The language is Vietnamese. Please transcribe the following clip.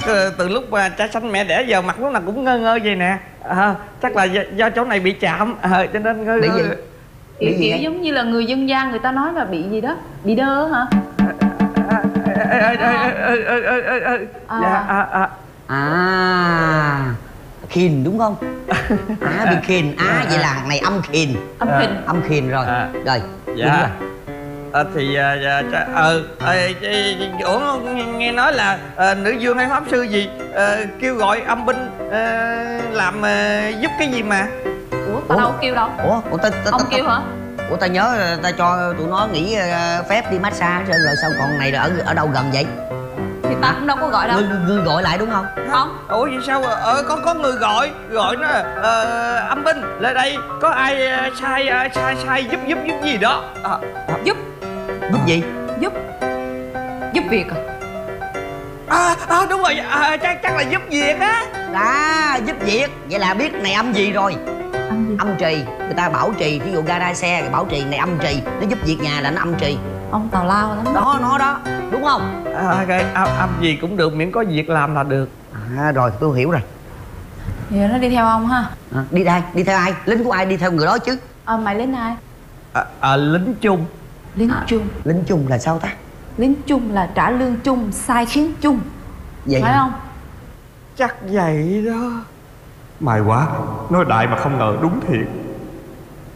từ lúc mà cha sanh mẹ đẻ giờ mặt lúc nào cũng ngơ ngơ vậy nè. Chắc là do chỗ này bị chạm cho nên ngơ. Bị gì? Kiểu giống như là người dân gian người ta nói là bị gì đó, bị đơ hả? Khìn đúng không? Bị khìn. Vậy là này âm khìn. Âm khìn rồi. Rồi. Dạ. Thì ủa nghe nói là nữ vương hay pháp sư gì kêu gọi âm binh làm giúp cái gì mà. Ủa tao đâu kêu đâu. Ông kêu hả? Ủa tao nhớ ta cho tụi nó nghỉ phép đi massage rồi sao còn này là ở đâu gần vậy? Thì tao cũng đâu có gọi đâu. Ngươi gọi lại đúng không? Không. Ủa vậy sao có người gọi nó âm binh lên đây, có ai sai giúp gì đó. Giúp gì? Giúp việc đúng rồi. Chắc là giúp việc á. Giúp việc. Vậy là biết này âm gì rồi. Âm trì. Người ta bảo trì, ví dụ gara xe bảo trì, này âm trì. Nó giúp việc nhà là nó âm trì. Ông tào lao lắm đó. Nó đó đúng không? Âm gì cũng được miễn có việc làm là được. Rồi tôi hiểu rồi. Vậy nó đi theo ông ha. Đi đây, đi theo ai? Lính của ai đi theo người đó chứ? Mày lính ai? Lính chung. Lính chung là sao ta? Lính chung là trả lương chung, sai khiến chung. Vậy phải không? Chắc vậy đó. May quá, nói đại mà không ngờ đúng thiệt.